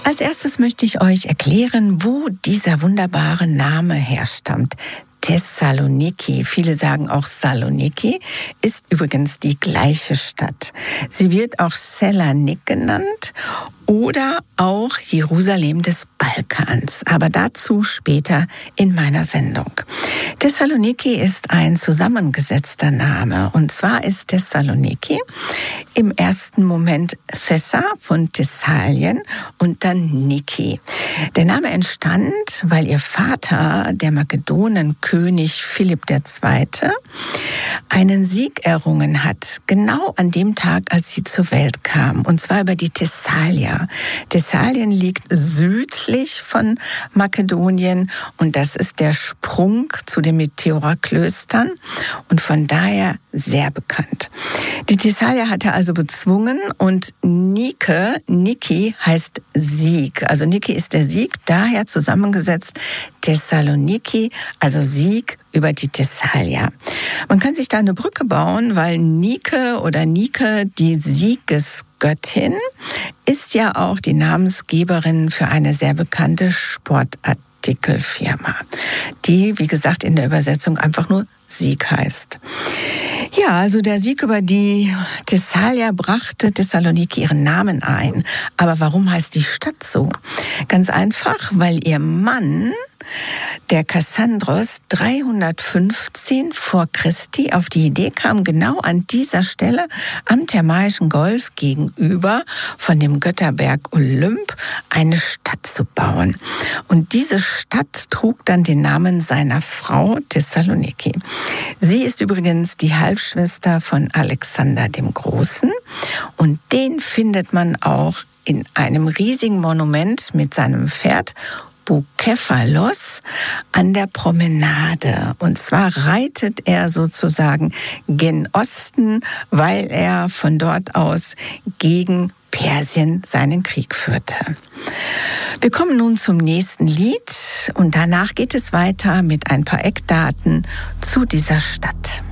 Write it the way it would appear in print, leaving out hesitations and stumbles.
Als erstes möchte ich euch erklären, wo dieser wunderbare Name herstammt. Thessaloniki, viele sagen auch Saloniki, ist übrigens die gleiche Stadt. Sie wird auch Selanik genannt oder auch Jerusalem des Balkans, aber dazu später in meiner Sendung. Thessaloniki ist ein zusammengesetzter Name, und zwar ist Thessaloniki im ersten Moment Thessa von Thessalien und dann Niki. Der Name entstand, weil ihr Vater, der Makedonenkönig Philipp II., einen Sieg errungen hat, genau an dem Tag, als sie zur Welt kam, und zwar über die Thessalier. Thessalien liegt südlich von Makedonien und das ist der Sprung zu den Meteora-Klöstern und von daher sehr bekannt. Die Thessalier hatte also bezwungen und Niki heißt Sieg. Also Niki ist der Sieg, daher zusammengesetzt Thessaloniki, also Sieg über die Thessalier. Man kann sich da eine Brücke bauen, weil Nike, die Siegesgöttin, ist ja auch die Namensgeberin für eine sehr bekannte Sportartikelfirma, die, wie gesagt, in der Übersetzung einfach nur Sieg heißt. Ja, also der Sieg über die Thessalier brachte Thessaloniki ihren Namen ein. Aber warum heißt die Stadt so? Ganz einfach, weil ihr Mann, der Kassandros, 315 vor Christi auf die Idee kam, genau an dieser Stelle am Thermaischen Golf gegenüber von dem Götterberg Olymp eine Stadt zu bauen. Und diese Stadt trug dann den Namen seiner Frau Thessaloniki. Sie ist übrigens die Halbschwester von Alexander dem Großen und den findet man auch in einem riesigen Monument mit seinem Pferd Bukephalos an der Promenade. Und zwar reitet er sozusagen gen Osten, weil er von dort aus gegen Persien seinen Krieg führte. Wir kommen nun zum nächsten Lied und danach geht es weiter mit ein paar Eckdaten zu dieser Stadt.